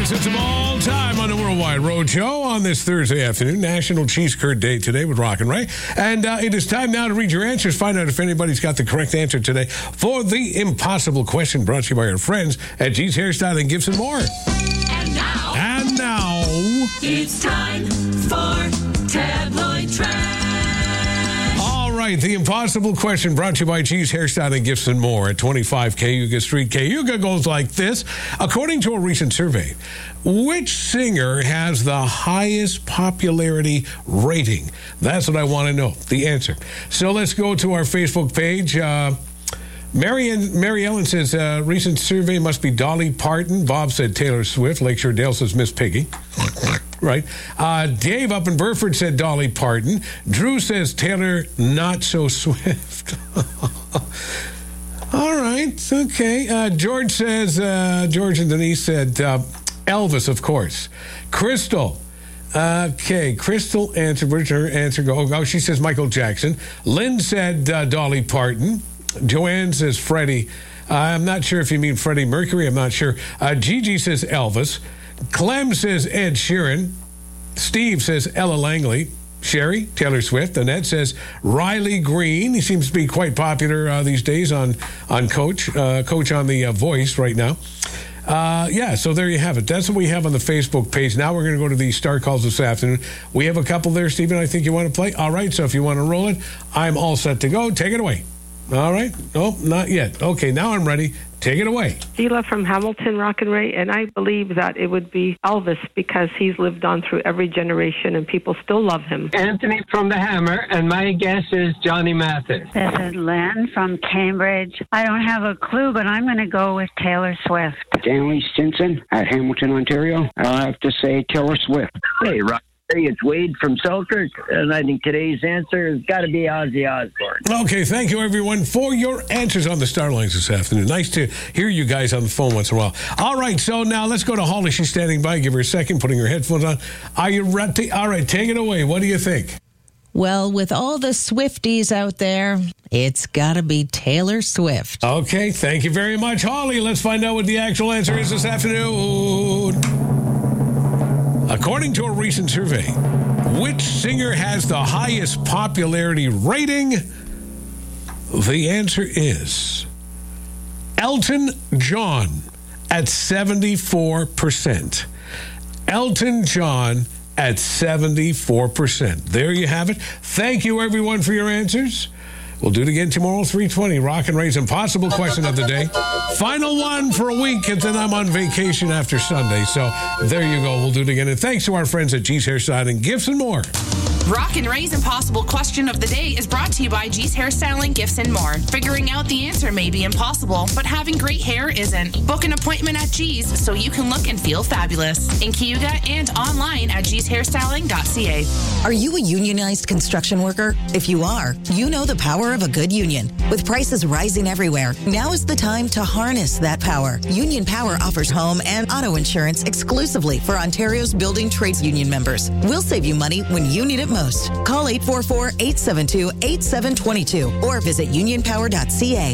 Greatest hits of all time on the Worldwide Roadshow on this Thursday afternoon. National Cheese Curd Day today with Rock and Ray. And it is time now to read your answers. Find out if anybody's got the correct answer today for the impossible question brought to you by our friends at G's Hairstyling, Gibson Moore. And now, it's time for Tabloid Trash. All right, the impossible question brought to you by G's Hairstyling, Gibson Moore at 25 Cayuga Street. Cayuga goes like this. According to a recent survey, which singer has the highest popularity rating? That's what I want to know, the answer. So let's go to our Facebook page. Mary Ellen says, recent survey must be Dolly Parton. Bob said Taylor Swift. Lakeshore Dale says Miss Piggy. Right. Dave up in Burford said Dolly Parton. Drew says Taylor Not So Swift. All right. Okay. George says, George and Denise said Elvis, of course. Crystal. Okay, Crystal answered. Where'd her answer go? Oh, she says Michael Jackson. Lynn said Dolly Parton. Joanne says Freddie. I'm not sure if you mean Freddie Mercury. I'm not sure. Gigi says Elvis. Clem says Ed Sheeran. Steve says Ella Langley. Sherry, Taylor Swift. Annette says Riley Green. He seems to be quite popular these days on Coach. Coach on The Voice right now. Yeah, so there you have it. That's what we have on the Facebook page. Now we're going to go to the Star Calls this afternoon. We have a couple there, Stephen, I think you want to play. All right, so if you want to roll it, I'm all set to go. Take it away. All right. Oh, not yet. Okay, now I'm ready. Take it away. Sheila from Hamilton, Rock and Ray, and I believe that it would be Elvis because he's lived on through every generation and people still love him. Anthony from the Hammer, and my guess is Johnny Mathis. This is Lynn from Cambridge. I don't have a clue, but I'm going to go with Taylor Swift. Stanley Stinson at Hamilton, Ontario. I'll have to say Taylor Swift. Hey, Rock. It's Wade from Selkirk, and I think today's answer has got to be Ozzy Osbourne. Okay, thank you, everyone, for your answers on the Star Lines this afternoon. Nice to hear you guys on the phone once in a while. All right, so now let's go to Holly. She's standing by. Give her a second, putting her headphones on. Are you ready? All right, take it away. What do you think? Well, with all the Swifties out there, it's got to be Taylor Swift. Okay, thank you very much, Holly. Let's find out what the actual answer is this afternoon. According to a recent survey, which singer has the highest popularity rating? The answer is Elton John at 74%. Elton John at 74%. There you have it. Thank you, everyone, for your answers. We'll do it again tomorrow, 3:20. Rock and Ray's impossible question of the day. Final one for a week, and then I'm on vacation after Sunday. So there you go. We'll do it again. And thanks to our friends at G's Hairstyling, Gibson Moore. Rock and Ray's impossible question of the day is brought to you by G's Hairstyling, Gibson Moore. Figuring out the answer may be impossible, but having great hair isn't. Book an appointment at G's so you can look and feel fabulous. In Cayuga and online at gshairstyling.ca. Are you a unionized construction worker? If you are, you know the power of a good union. With prices rising everywhere, now is the time to harness that power. Union Power offers home and auto insurance exclusively for Ontario's building trades union members. We'll save you money when you need it most. Call 844-872-8722 or visit unionpower.ca.